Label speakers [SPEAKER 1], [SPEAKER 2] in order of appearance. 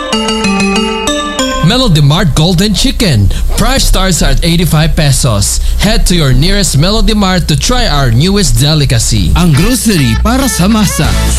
[SPEAKER 1] Melody Mart Golden Chicken. Price starts at 85 pesos. Head to your nearest Melody Mart to try our newest delicacy.
[SPEAKER 2] Ang grocery para sa masa.